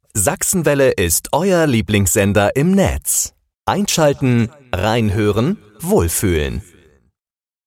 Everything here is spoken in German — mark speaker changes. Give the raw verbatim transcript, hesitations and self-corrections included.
Speaker 1: Sachsenwelle ist euer Lieblingssender im Netz. Einschalten, reinhören, wohlfühlen.